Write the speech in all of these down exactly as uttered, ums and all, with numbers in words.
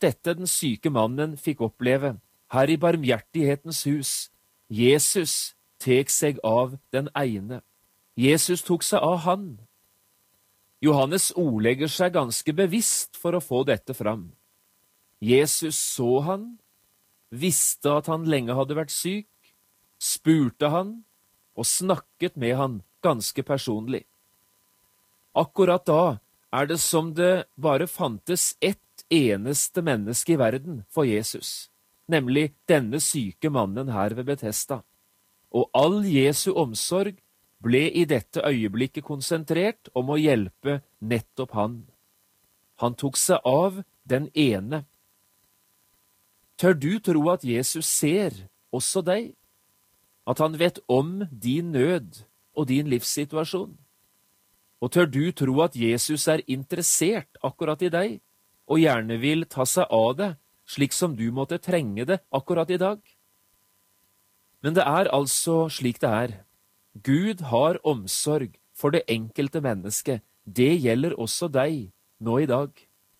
dette den syke mannen fikk oppleve her i barmhjertighetens hus. Jesus tek seg av den ene. Jesus tok seg av han. Johannes ordlegger seg ganske bevisst for å få dette fram. Jesus så han, visste at han lenge hadde vært syk, spurte han og snakket med han ganske personlig. Akkurat da er det som det bare fantes ett eneste menneske i verden for Jesus, nemlig denne syke mannen her ved Betesda. Og all Jesu omsorg ble i dette øyeblikket konsentrert om å hjelpe nettopp han. Han tok seg av den ene. Tør du tro at Jesus ser også deg? At han vet om din nød og din livssituasjon? Og tør du tro at Jesus er interessert akkurat i deg, og gjerne vil ta seg av det, slik som du måtte trenge det akkurat i dag? Men det er altså slik det er. Gud har omsorg for det enkelte mennesket. Det gjelder også deg nå i dag.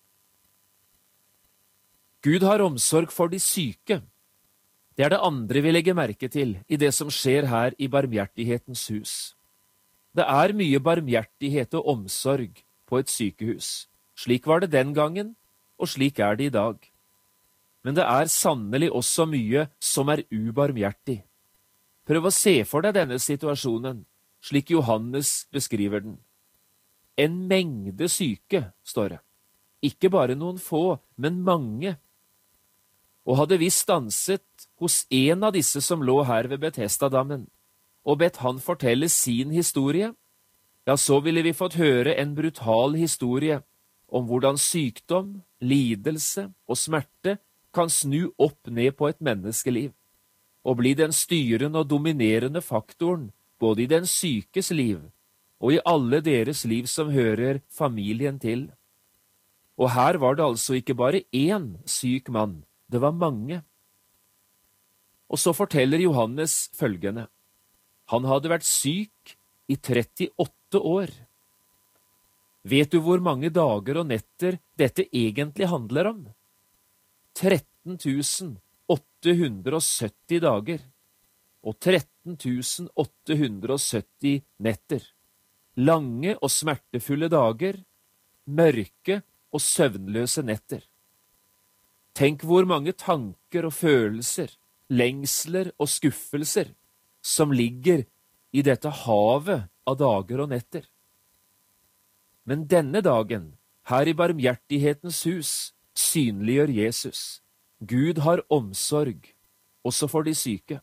Gud har omsorg for de syke. Det er det andre vi legger merke til i det som skjer her i barmhjertighetens hus. Det er mye barmhjertighet og omsorg på et sykehus. Slik var det den gangen, og slik er det i dag. Men det er sannelig også mye som er ubarmhjertig. Prøv å se for deg denne situasjonen, slik Johannes beskriver den. En mengde syke, står det. Ikke bare noen få, men mange. Og hadde vi stanset hos en av disse som lå her ved Betesda-dammen, og bedt han fortelle sin historie, ja, så ville vi fått høre en brutal historie om hvordan sykdom, lidelse og smerte kan snu opp ned på et menneskeliv, og bli den styrende og dominerende faktoren både i den sykes liv og i alle deres liv som hører familien til. Og her var det altså ikke bare én syk mann, det var mange. Og så forteller Johannes følgende. Han hadde vært syk i trettiåtte år. Vet du hvor mange dager og netter dette egentlig handler om? tretten tusen åtte hundre og sytti dager og tretten tusen åtte hundre og sytti netter. Lange og smertefulle dager, mørke og søvnløse netter. Tenk hvor mange tanker og følelser, lengsler og skuffelser som ligger i dette havet av dager og netter. Men denne dagen, her i barmhjertighetens hus, synliggjør Jesus. Gud har omsorg, også for de syke.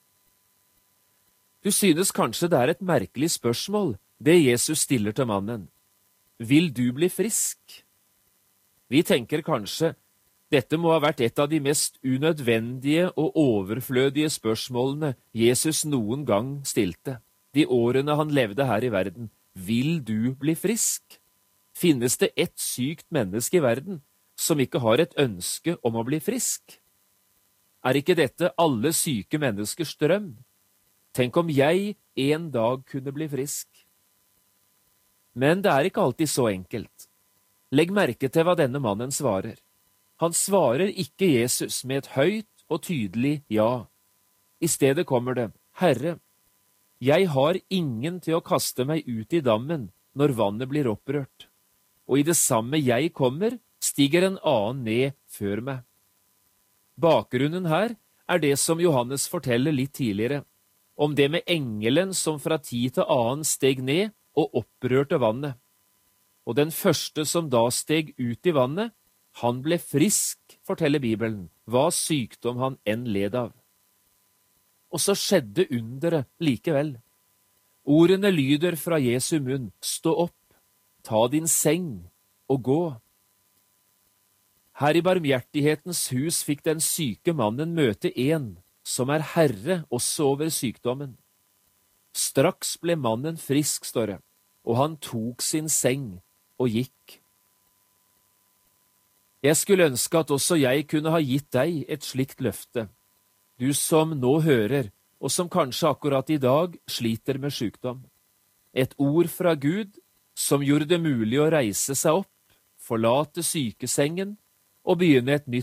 Du synes kanskje det er et merkelig spørsmål, det Jesus stiller til mannen. Vil du bli frisk? Vi tenker kanskje, dette må ha vært et av de mest unødvendige og overflødige spørsmålene Jesus noen gang stilte. De årene han levde her i verden. Vil du bli frisk? Finnes det ett sykt menneske i verden som ikke har et ønske om å bli frisk? Er ikke dette alle syke menneskers drøm? Tenk om jeg en dag kunne bli frisk. Men det er ikke alltid så enkelt. Legg merke til hva denne mannen svarer. Han svarer ikke Jesus med et høyt og tydelig ja. I stedet kommer det, Herre, jeg har ingen til å kaste meg ut i dammen når vannet blir opprørt, og i det samme jeg kommer, stiger en annen ned før meg. Bakgrunnen her er det som Johannes forteller litt tidligere, om det med engelen som fra tid til annen steg ned og opprørte vannet. Og den første som da steg ut i vannet, han ble frisk, forteller Bibelen, hva sykdom han enn led av. Og så skjedde underet likevel. Ordene lyder fra Jesu munn, stå opp, ta din seng og gå. Her i barmhjertighetens hus fikk den syke mannen møte en som er herre også over sykdommen. Straks ble mannen frisk, står det, og han tok sin seng og gikk. Jeg skulle ønske at også jeg kunne ha gitt deg et slikt løfte, du som nå hører, og som kanskje akkurat i dag sliter med sykdom. Et ord fra Gud som gjorde det mulig å reise seg opp, forlate sykesengen og begynne et nytt